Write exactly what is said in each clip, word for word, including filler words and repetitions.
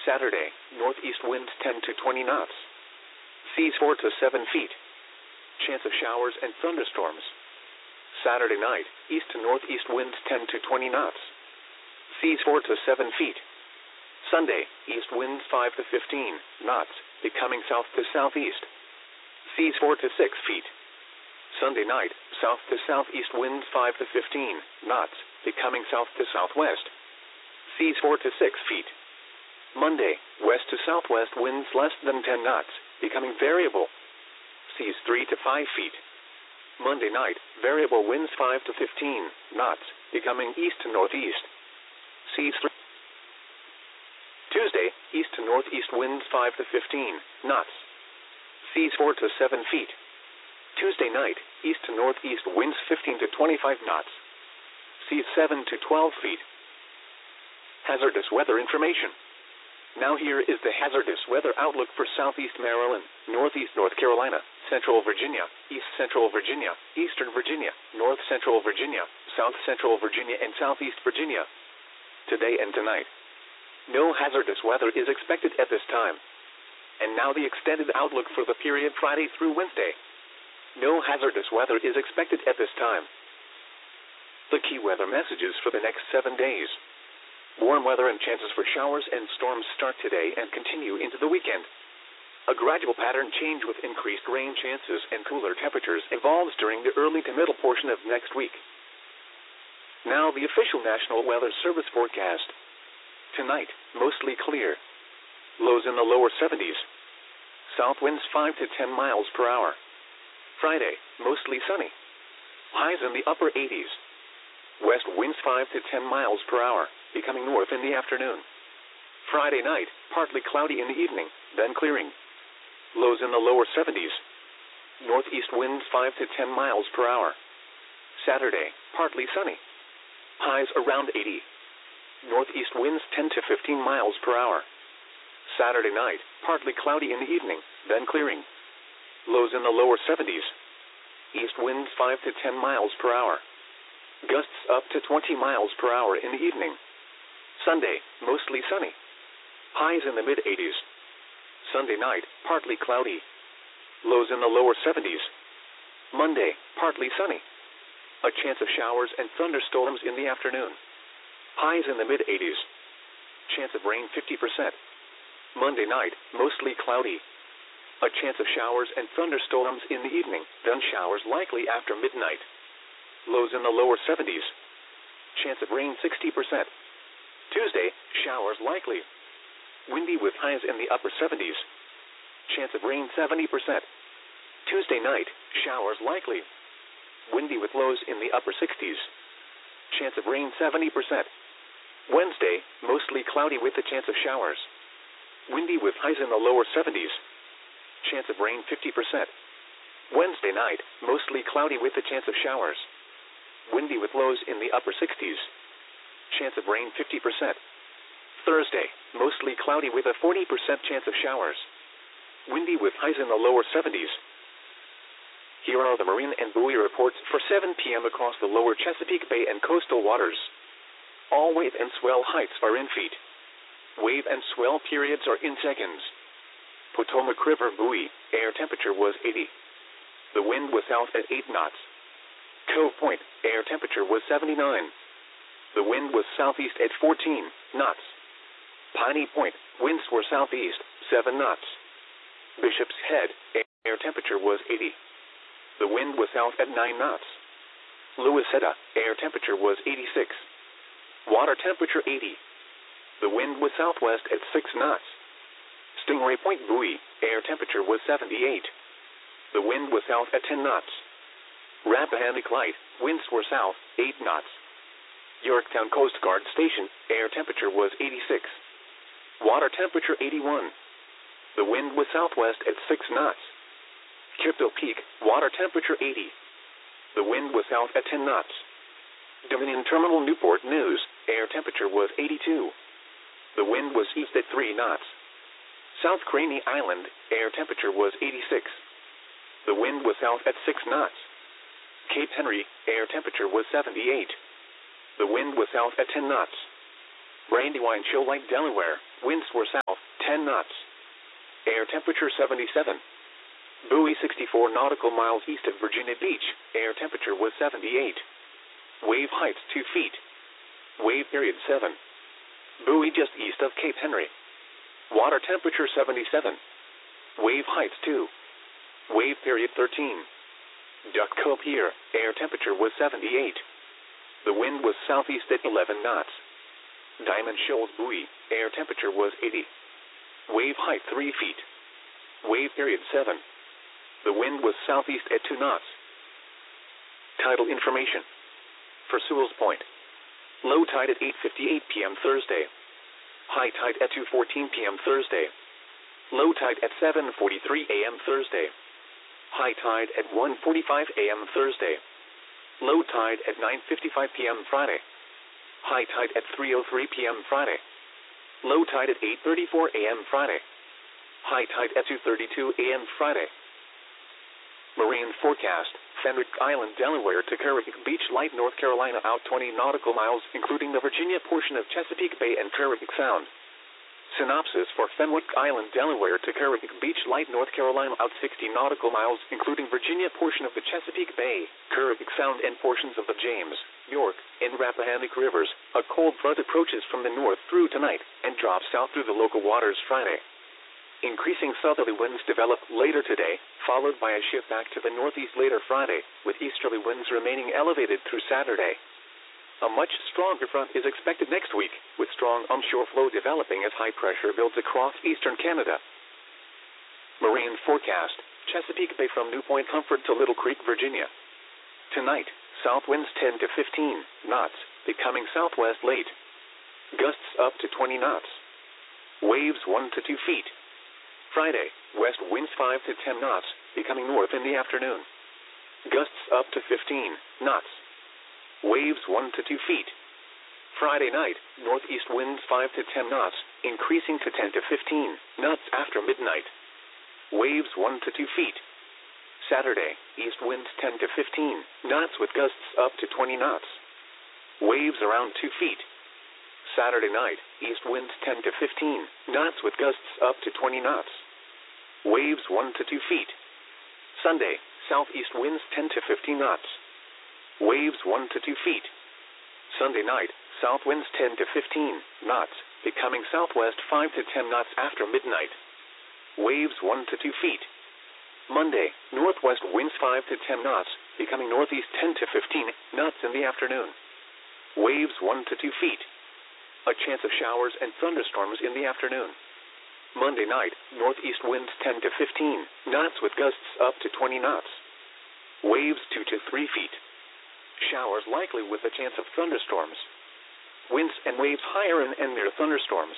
Saturday, northeast winds ten to twenty knots. Seas four to seven feet. Chance of showers and thunderstorms. Saturday night, east to northeast winds ten to twenty knots. Seas four to seven feet. Sunday, east winds five to fifteen knots, becoming south to southeast. Seas four to six feet. Sunday night, south to southeast winds five to fifteen knots, becoming south to southwest. Seas four to six feet. Monday, west to southwest winds less than ten knots, becoming variable. Seas three to five feet. Monday night, variable winds five to fifteen knots, becoming east to northeast. Seas three. Tuesday, east to northeast winds five to fifteen knots. Seas four to seven feet. Tuesday night, east to northeast winds fifteen to twenty-five knots. Seas seven to twelve feet. Hazardous weather information. Now here is the hazardous weather outlook for southeast Maryland, northeast North Carolina, central Virginia, east central Virginia, eastern Virginia, north central Virginia, south central Virginia, and southeast Virginia. Today and tonight. No hazardous weather is expected at this time. And now the extended outlook for the period Friday through Wednesday. No hazardous weather is expected at this time. The key weather messages for the next seven days. Warm weather and chances for showers and storms start today and continue into the weekend. A gradual pattern change with increased rain chances and cooler temperatures evolves during the early to middle portion of next week. Now the official National Weather Service forecast. Tonight, mostly clear. Lows in the lower seventies. South winds five to ten miles per hour. Friday, mostly sunny. Highs in the upper eighties. West winds five to ten miles per hour, becoming north in the afternoon. Friday night, partly cloudy in the evening, then clearing. Lows in the lower seventies. Northeast winds five to ten miles per hour. Saturday, partly sunny. Highs around eighty. Northeast winds ten to fifteen miles per hour. Saturday night, partly cloudy in the evening, then clearing. Lows in the lower seventies. East winds five to ten miles per hour. Gusts up to twenty miles per hour in the evening. Sunday, mostly sunny. Highs in the mid eighties. Sunday night, partly cloudy. Lows in the lower seventies. Monday, partly sunny. A chance of showers and thunderstorms in the afternoon. Highs in the mid eighties. Chance of rain fifty percent. Monday night, mostly cloudy. A chance of showers and thunderstorms in the evening, then showers likely after midnight. Lows in the lower seventies. Chance of rain sixty percent. Tuesday, showers likely. Windy with highs in the upper seventies. Chance of rain seventy percent. Tuesday night, showers likely. Windy with lows in the upper sixties. Chance of rain seventy percent. Wednesday, mostly cloudy with a chance of showers. Windy with highs in the lower seventies. Chance of rain fifty percent. Wednesday night, mostly cloudy with a chance of showers. Windy with lows in the upper sixties. Chance of rain fifty percent. Thursday, mostly cloudy with a forty percent chance of showers. Windy with highs in the lower seventies. Here are the marine and buoy reports for seven p m across the lower Chesapeake Bay and coastal waters. All wave and swell heights are in feet. Wave and swell periods are in seconds. Potomac River buoy, air temperature was eighty. The wind was south at eight knots. Cove Point, air temperature was seventy-nine. The wind was southeast at fourteen knots. Piney Point, winds were southeast, seven knots. Bishop's Head, air temperature was eighty. The wind was south at nine knots. Louisetta, air temperature was eighty-six. Water temperature eighty. The wind was southwest at six knots. Stingray Point buoy, air temperature was seventy-eight. The wind was south at ten knots. Rappahannock Light, winds were south, eight knots. Yorktown Coast Guard Station, air temperature was eighty-six. Water temperature eighty-one. The wind was southwest at six knots. Kipto Peak, water temperature eighty. The wind was south at ten knots. Dominion Terminal Newport News, air temperature was eighty-two. The wind was east at three knots. South Craney Island, air temperature was eighty-six. The wind was south at six knots. Cape Henry, air temperature was seventy-eight. The wind was south at ten knots. Brandywine Shoal Lake, Delaware, winds were south, ten knots. Air temperature seventy-seven. Buoy sixty-four nautical miles east of Virginia Beach. Air temperature was seventy-eight. Wave height two feet. Wave period seven. Buoy just east of Cape Henry. Water temperature seventy-seven. Wave height two. Wave period thirteen. Duck Cove Pier. Air temperature was seventy-eight. The wind was southeast at eleven knots. Diamond Shoals Buoy. Air temperature was eighty. Wave height three feet. Wave period seven. The wind was southeast at two knots. Tidal information. For Sewell's Point. Low tide at eight fifty-eight p.m. Thursday. High tide at two fourteen p.m. Thursday. Low tide at seven forty-three a.m. Thursday. High tide at one forty-five a.m. Thursday. Low tide at nine fifty-five p.m. Friday. High tide at three oh three p.m. Friday. Low tide at eight thirty-four a.m. Friday. High tide at two thirty-two a.m. Friday. Marine forecast. Fenwick Island, Delaware to Caribbean Beach, Light, North Carolina, out twenty nautical miles, including the Virginia portion of Chesapeake Bay and Caribbean Sound. Synopsis for Fenwick Island, Delaware to Caribbean Beach, Light, North Carolina, out sixty nautical miles, including Virginia portion of the Chesapeake Bay, Caribbean Sound, and portions of the James, York, and Rappahannock rivers. A cold front approaches from the north through tonight and drops south through the local waters Friday. Increasing southerly winds develop later today, followed by a shift back to the northeast later Friday, with easterly winds remaining elevated through Saturday. A much stronger front is expected next week, with strong onshore flow developing as high pressure builds across eastern Canada. Marine forecast. Chesapeake Bay from New Point Comfort to Little Creek, Virginia. Tonight, south winds ten to fifteen knots, becoming southwest late. Gusts up to twenty knots. Waves one to two feet. Friday, west winds five to ten knots, becoming north in the afternoon. Gusts up to fifteen knots. Waves one to two feet. Friday night, northeast winds five to ten knots, increasing to ten to fifteen knots after midnight. Waves one to two feet. Saturday, east winds ten to fifteen knots with gusts up to twenty knots. Waves around two feet. Saturday night, east winds ten to fifteen knots with gusts up to twenty knots. Waves one to two feet. Sunday, southeast winds ten to fifteen knots. Waves one to two feet. Sunday night, south winds ten to fifteen knots, becoming southwest five to ten knots after midnight. Waves one to two feet. Monday, northwest winds five to ten knots, becoming northeast ten to fifteen knots in the afternoon. Waves one to two feet. A chance of showers and thunderstorms in the afternoon. Monday night, northeast winds ten to fifteen knots with gusts up to twenty knots. Waves two to three feet. Showers likely with a chance of thunderstorms. Winds and waves higher and, and near thunderstorms.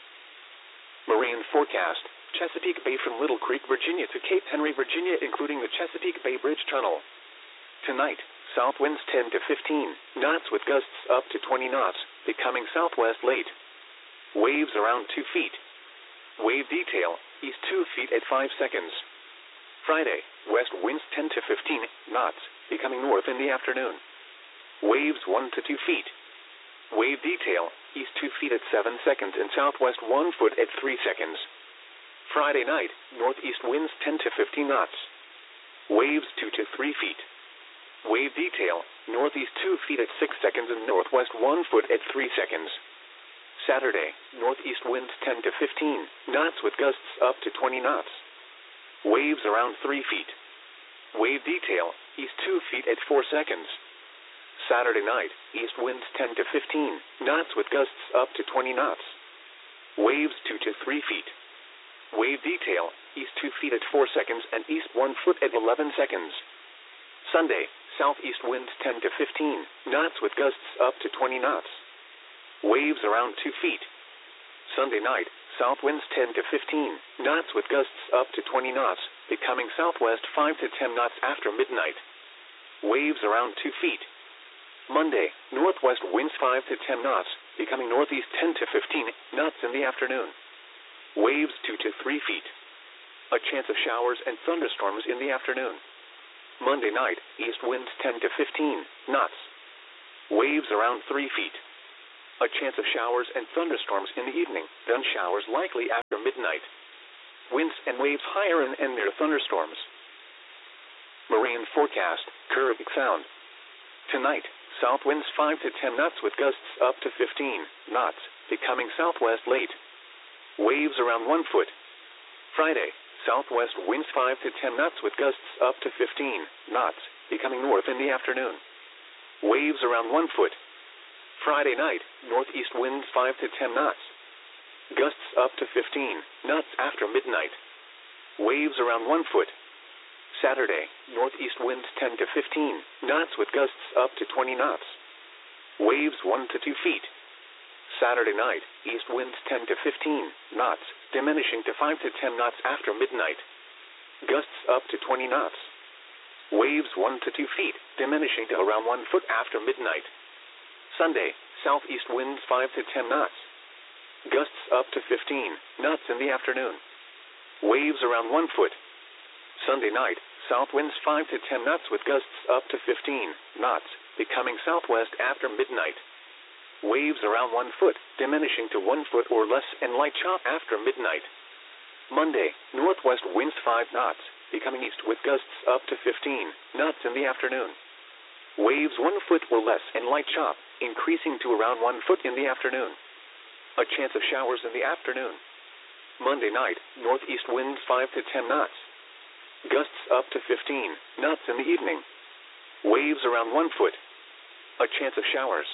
Marine forecast. Chesapeake Bay from Little Creek, Virginia to Cape Henry, Virginia, including the Chesapeake Bay Bridge Tunnel. Tonight, south winds ten to fifteen knots with gusts up to twenty knots, becoming southwest late. Waves around two feet. Wave detail, east two feet at five seconds. Friday, west winds ten to fifteen knots, becoming north in the afternoon. Waves one to two feet. Wave detail, east two feet at seven seconds and southwest one foot at three seconds. Friday night, northeast winds ten to fifteen knots. Waves two to three feet. Wave detail, northeast two feet at six seconds and northwest one foot at three seconds. Saturday, northeast winds ten to fifteen knots with gusts up to twenty knots. Waves around three feet. Wave detail, east two feet at four seconds. Saturday night, east winds ten to fifteen knots with gusts up to twenty knots. Waves two to three feet. Wave detail, east two feet at four seconds and east one foot at eleven seconds. Sunday, southeast winds ten to fifteen knots with gusts up to twenty knots. Waves around two feet. Sunday night, south winds ten to fifteen knots with gusts up to twenty knots, becoming southwest five to ten knots after midnight. Waves around two feet. Monday, northwest winds five to ten knots, becoming northeast ten to fifteen knots in the afternoon. Waves two to three feet. A chance of showers and thunderstorms in the afternoon. Monday night, east winds ten to fifteen knots. Waves around three feet. A A chance of showers and thunderstorms in the evening, then showers likely after midnight. Winds and waves higher and, and near thunderstorms. Marine forecast, Caribbean Sound. Tonight, south winds five to ten knots with gusts up to fifteen knots, becoming southwest late. Waves around one foot. Friday, southwest winds five to ten knots with gusts up to fifteen knots, becoming north in the afternoon. Waves around one foot. Friday night, northeast winds five to ten knots. Gusts up to fifteen knots after midnight. Waves around one foot. Saturday, northeast winds ten to fifteen knots with gusts up to twenty knots. Waves one to two feet. Saturday night, east winds ten to fifteen knots, diminishing to five to ten knots after midnight. Gusts up to twenty knots. Waves one to two feet, diminishing to around one foot after midnight. Sunday, southeast winds five to ten knots. Gusts up to fifteen knots in the afternoon. Waves around one foot. Sunday night, south winds five to ten knots with gusts up to fifteen knots, becoming southwest after midnight. Waves around one foot, diminishing to one foot or less and light chop after midnight. Monday, northwest winds five knots, becoming east with gusts up to fifteen knots in the afternoon. Waves one foot or less and light chop, increasing to around one foot in the afternoon. A chance of showers in the afternoon. Monday night, northeast winds five to ten knots. Gusts up to fifteen knots in the evening. Waves around one foot. A chance of showers.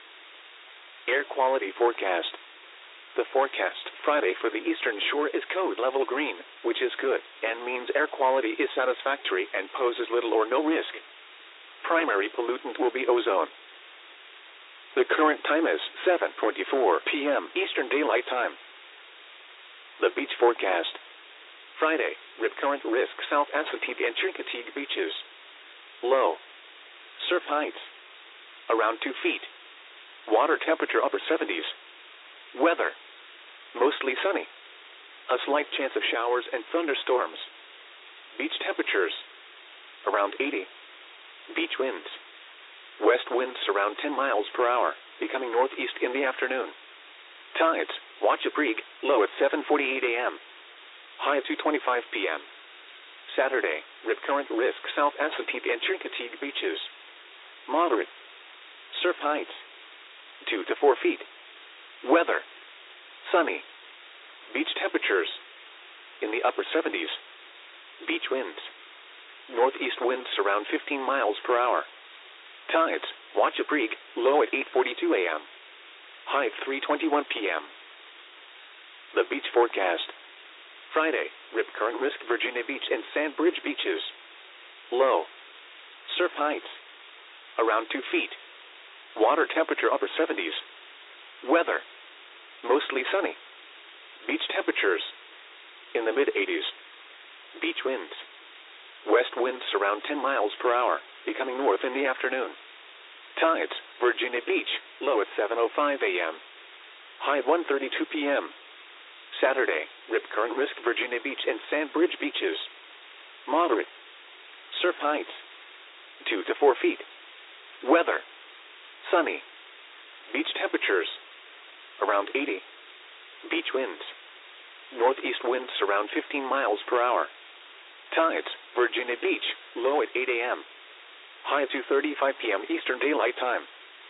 Air quality forecast. The forecast Friday for the eastern shore is code level green, which is good, and means air quality is satisfactory and poses little or no risk. Primary pollutant will be ozone. The current time is seven twenty-four p m Eastern Daylight Time. The beach forecast. Friday, rip current risk South Assateague and Chincoteague beaches. Low. Surf heights. Around two feet. Water temperature upper seventies. Weather. Mostly sunny. A slight chance of showers and thunderstorms. Beach temperatures. Around eighty. Beach winds. West winds around ten miles per hour, becoming northeast in the afternoon. Tides, Wachapreague, low at seven forty-eight a m High at two twenty-five p m Saturday, rip current risk South Assateague and Chincoteague beaches. Moderate. Surf heights. two to four feet. Weather. Sunny. Beach temperatures. In the upper seventies. Beach winds. Northeast winds around fifteen miles per hour. Tides, Wachapreague, low at eight forty-two a m High at three twenty-one p m The beach forecast. Friday, rip current risk Virginia Beach and Sandbridge beaches. Low. Surf heights. Around two feet. Water temperature upper seventies. Weather. Mostly sunny. Beach temperatures. In the mid eighties. Beach winds. West winds around ten miles per hour, becoming north in the afternoon. Tides, Virginia Beach, low at seven oh five a m High at one thirty-two p m Saturday, rip current risk Virginia Beach and Sandbridge beaches. Moderate. Surf heights. two to four feet. Weather. Sunny. Beach temperatures. Around eighty. Beach winds. Northeast winds around fifteen miles per hour. Tides, Virginia Beach, low at eight a m High at two thirty-five p m Eastern Daylight Time.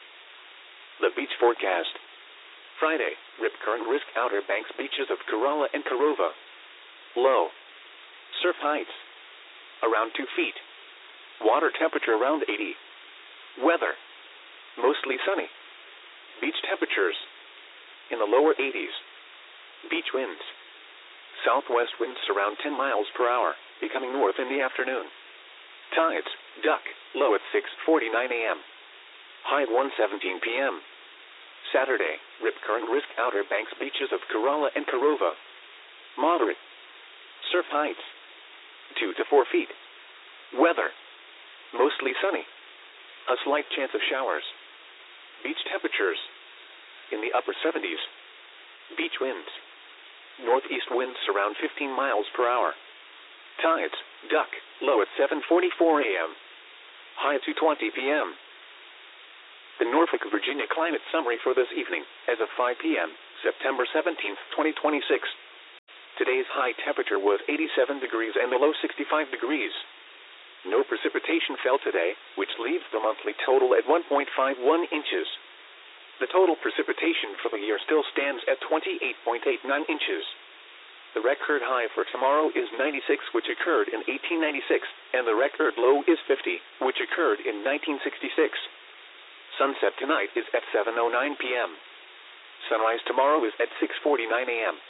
The beach forecast. Friday, rip current risk Outer Banks beaches of Corolla and Carova. Low. Surf heights. Around two feet. Water temperature around eighty. Weather. Mostly sunny. Beach temperatures. In the lower eighties. Beach winds. Southwest winds around ten miles per hour, becoming north in the afternoon. Tides, duck, low at six forty-nine a m High at one seventeen p m Saturday, rip current risk Outer Banks beaches of Corolla and Carova. Moderate. Surf heights. two to four feet. Weather. Mostly sunny. A slight chance of showers. Beach temperatures. In the upper seventies. Beach winds. Northeast winds around fifteen miles per hour. Tides, duck, low at seven forty-four a m High at two twenty p m The Norfolk, Virginia climate summary for this evening, as of five p m, September seventeenth, twenty twenty-six. Today's high temperature was eighty-seven degrees and the low sixty-five degrees. No precipitation fell today, which leaves the monthly total at one point five one inches. The total precipitation for the year still stands at twenty-eight point eight nine inches. The record high for tomorrow is ninety-six, which occurred in eighteen ninety-six, and the record low is fifty, which occurred in nineteen sixty-six. Sunset tonight is at seven oh nine p m Sunrise tomorrow is at six forty-nine a m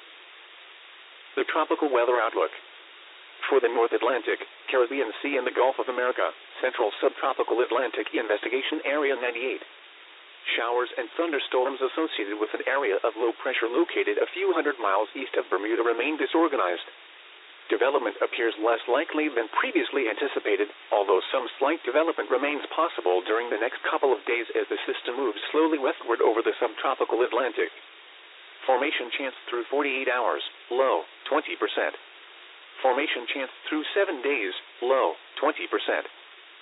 The tropical weather outlook. For the North Atlantic, Caribbean Sea and the Gulf of America, Central Subtropical Atlantic Investigation Area ninety-eight. Showers and thunderstorms associated with an area of low pressure located a few hundred miles east of Bermuda remain disorganized. Development appears less likely than previously anticipated, although some slight development remains possible during the next couple of days as the system moves slowly westward over the subtropical Atlantic. Formation chance through forty-eight hours, low, twenty percent. Formation chance through seven days, low, twenty percent.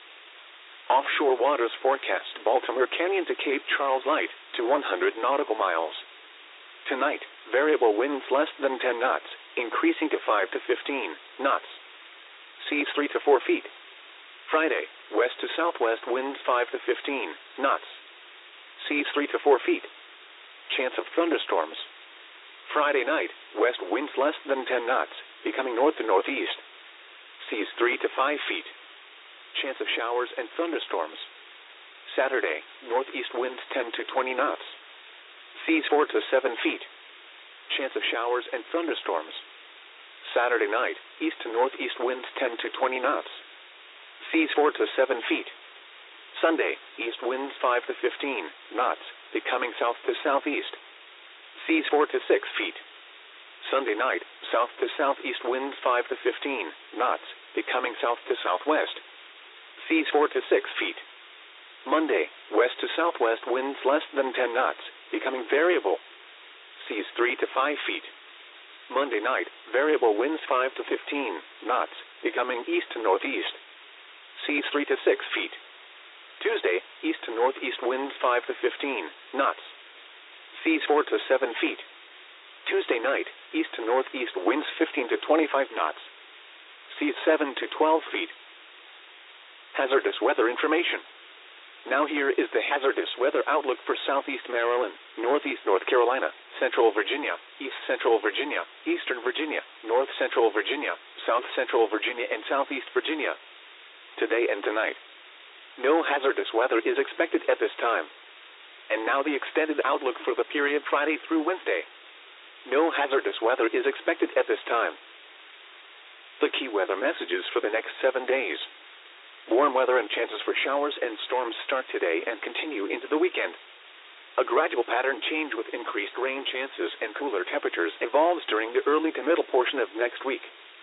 Offshore waters forecast Baltimore Canyon to Cape Charles light to one hundred nautical miles. Tonight, variable winds less than ten knots, increasing to five to fifteen knots. Seas three to four feet. Friday, west to southwest winds five to fifteen knots. Seas three to four feet. Chance of thunderstorms. Friday night, west winds less than ten knots, becoming north to northeast. Seas three to five feet. Chance of showers and thunderstorms. Saturday, northeast winds ten to twenty knots. Seas four to seven feet. Chance of showers and thunderstorms. Saturday night, east to northeast winds ten to twenty knots. Seas four to seven feet. Sunday, east winds five to fifteen knots, becoming south to southeast. Seas four to six feet. Sunday night, south to southeast winds five to fifteen knots, becoming south to southwest. Seas four to six feet. Monday, west to southwest winds less than ten knots, becoming variable. Seas three to five feet. Monday night, variable winds five to fifteen knots, becoming east to northeast. Seas three to six feet. Tuesday, east to northeast winds five to fifteen knots. Seas four to seven feet. Tuesday night, east to northeast winds fifteen to twenty-five knots. Seas seven to twelve feet. Hazardous weather information. Now here is the hazardous weather outlook for southeast Maryland, northeast North Carolina, central Virginia, east central Virginia, eastern Virginia, north central Virginia, south central Virginia, and southeast Virginia. Today and tonight. No hazardous weather is expected at this time. And now the extended outlook for the period Friday through Wednesday. No hazardous weather is expected at this time. The key weather messages for the next seven days. Warm weather and chances for showers and storms start today and continue into the weekend. A gradual pattern change with increased rain chances and cooler temperatures evolves during the early to middle portion of next week.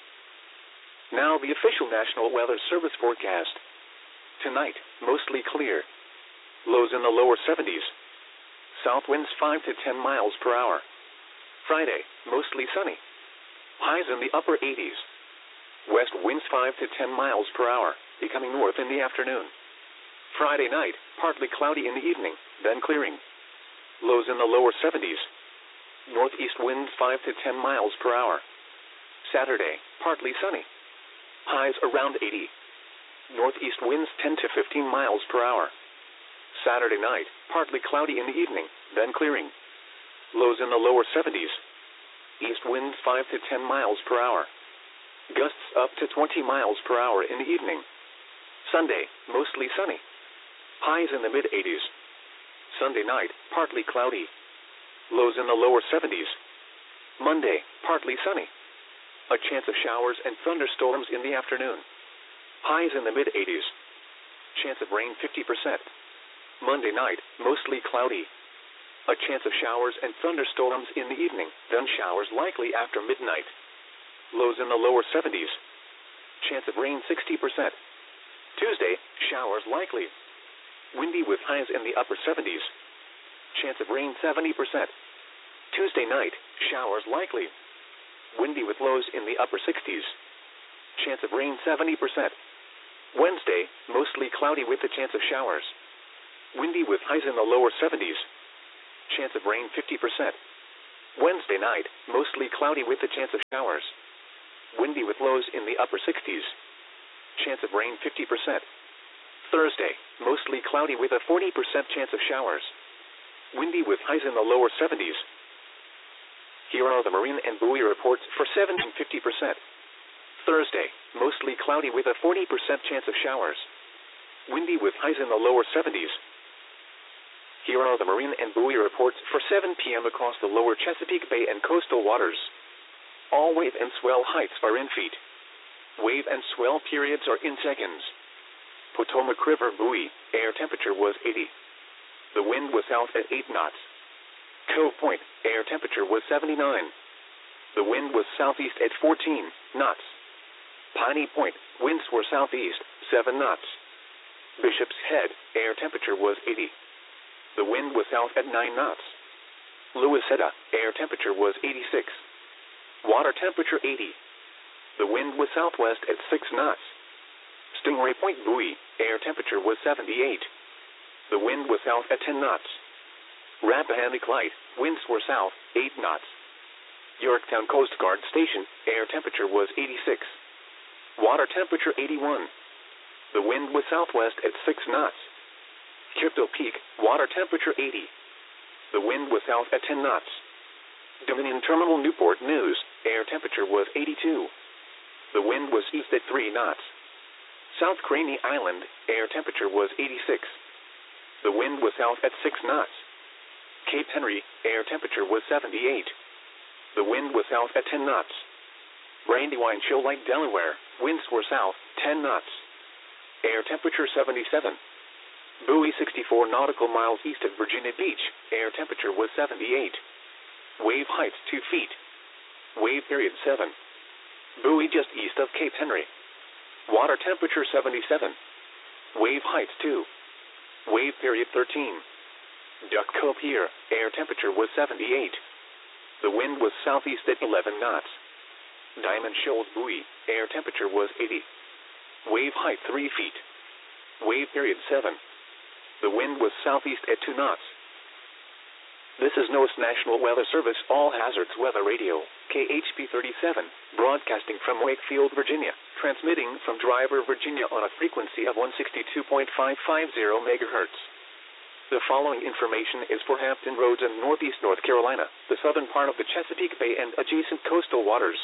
Now the official National Weather Service forecast. Tonight, mostly clear. Lows in the lower seventies. South winds five to ten miles per hour. Friday, mostly sunny. Highs in the upper eighties. West winds five to ten miles per hour, becoming north in the afternoon. Friday night, partly cloudy in the evening, then clearing. Lows in the lower seventies. Northeast winds five to ten miles per hour. Saturday, partly sunny. Highs around eighty. Northeast winds ten to fifteen miles per hour. Saturday night, partly cloudy in the evening, then clearing. Lows in the lower seventies. East winds five to ten miles per hour. Gusts up to twenty miles per hour in the evening. Sunday, mostly sunny. Highs in the mid eighties. Sunday night, partly cloudy. Lows in the lower seventies. Monday, partly sunny. A chance of showers and thunderstorms in the afternoon. Highs in the mid eighties. Chance of rain fifty percent. Monday night, mostly cloudy. A chance of showers and thunderstorms in the evening, then showers likely after midnight. Lows in the lower seventies. Chance of rain sixty percent. Tuesday, showers likely. Windy with highs in the upper seventies. Chance of rain seventy percent. Tuesday night, showers likely. Windy with lows in the upper sixties. Chance of rain seventy percent. Wednesday, mostly cloudy with a chance of showers. windy with highs in the lower seventies. Chance of rain fifty percent. Wednesday night, mostly cloudy with a chance of showers. Windy with lows in the upper sixties. Chance of rain fifty percent. Thursday, mostly cloudy with a forty percent chance of showers. Windy with highs in the lower seventies. Here are the marine and buoy reports for seven and fifty percent. Thursday, mostly cloudy with a forty percent chance of showers. Windy with highs in the lower seventies. Here are the marine and buoy reports for seven p m across the lower Chesapeake Bay and coastal waters. All wave and swell heights are in feet. Wave and swell periods are in seconds. Potomac River buoy, air temperature was eighty. The wind was south at eight knots. Cove Point, air temperature was seventy-nine. The wind was southeast at fourteen knots. Piney Point, winds were southeast, seven knots. Bishop's Head, air temperature was eighty. The wind was south at nine knots. Louisetta, air temperature was eighty-six. Water temperature eighty. The wind was southwest at six knots. Stingray Point buoy, air temperature was seventy-eight. The wind was south at ten knots. Rappahannock Light, winds were south, eight knots. Yorktown Coast Guard Station, air temperature was eighty-six. Water temperature eighty-one. The wind was southwest at six knots. Crypto Peak, water temperature eighty. The wind was south at ten knots. Dominion Terminal Newport News, air temperature was eighty-two. The wind was east at three knots. South Craney Island, air temperature was eighty-six. The wind was south at six knots. Cape Henry, air temperature was seventy-eight. The wind was south at ten knots. Brandywine Shoal Lake, Delaware, winds were south, ten knots. Air temperature seventy-seven. Bowie sixty-four nautical miles east of Virginia Beach, air temperature was seventy-eight. Wave heights two feet. Wave period seven. Bowie just east of Cape Henry. Water temperature seventy-seven. Wave heights two. Wave period thirteen. Duck Cove Pier, air temperature was seventy-eight. The wind was southeast at eleven knots. Diamond Shoals Buoy, air temperature was eighty. Wave height three feet. Wave period seven. The wind was southeast at two knots. This is NOAA's National Weather Service All Hazards Weather Radio, K H P thirty-seven, broadcasting from Wakefield, Virginia, transmitting from Driver, Virginia on a frequency of one sixty-two point five five zero megahertz. The following information is for Hampton Roads and Northeast North Carolina, the southern part of the Chesapeake Bay and adjacent coastal waters.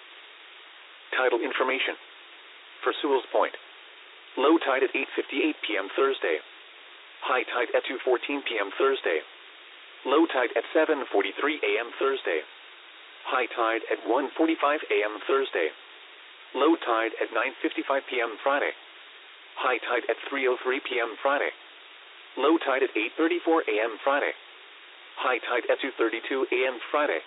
Tidal information. For Sewell's Point. Low tide at eight fifty-eight p m Thursday. High tide at two fourteen p m Thursday. Low tide at seven forty-three a m Thursday. High tide at one forty-five a m Thursday. Low tide at nine fifty-five p m Friday. High tide at three oh three p m Friday. Low tide at eight thirty-four a m Friday. High tide at two thirty-two a m Friday.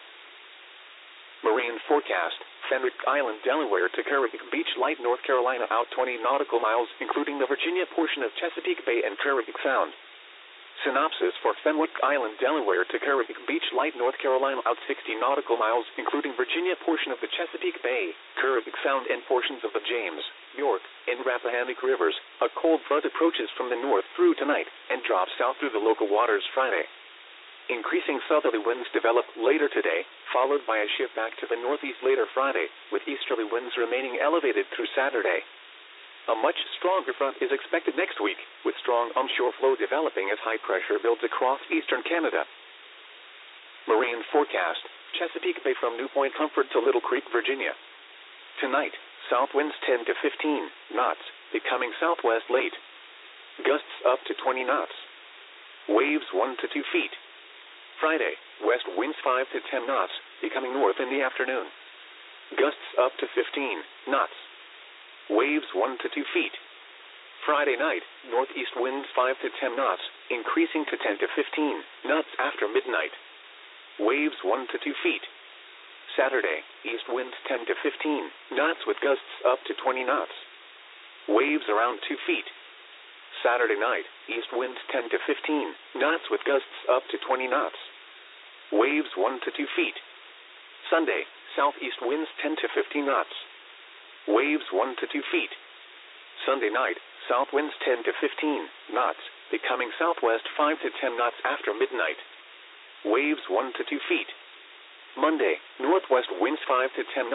Marine forecast. Fenwick Island, Delaware to Kerrigan Beach, Light, North Carolina out twenty nautical miles, including the Virginia portion of Chesapeake Bay and Kerrigan Sound. Synopsis for Fenwick Island, Delaware to Kerrigan Beach, Light, North Carolina out sixty nautical miles, including Virginia portion of the Chesapeake Bay, Kerrigan Sound and portions of the James, York, and Rappahannock rivers. A cold front approaches from the north through tonight and drops south through the local waters Friday. Increasing southerly winds develop later today, followed by a shift back to the northeast later Friday, with easterly winds remaining elevated through Saturday. A much stronger front is expected next week, with strong onshore flow developing as high pressure builds across eastern Canada. Marine forecast. Chesapeake Bay from New Point Comfort to Little Creek, Virginia. Tonight, south winds ten to fifteen knots, becoming southwest late. Gusts up to twenty knots. Waves one to two feet. Friday, west winds five to ten knots, becoming north in the afternoon. Gusts up to fifteen knots. Waves one to two feet. Friday night, northeast winds five to ten knots, increasing to ten to fifteen knots after midnight. Waves one to two feet. Saturday, east winds ten to fifteen knots with gusts up to twenty knots. Waves around two feet. Saturday night, east winds ten to fifteen knots with gusts up to twenty knots. Waves one to two feet. Sunday, southeast winds ten to fifteen knots. Waves one to two feet. Sunday night, south winds ten to fifteen knots, becoming southwest five to ten knots after midnight. Waves one to two feet. Monday, northwest winds five to ten knots.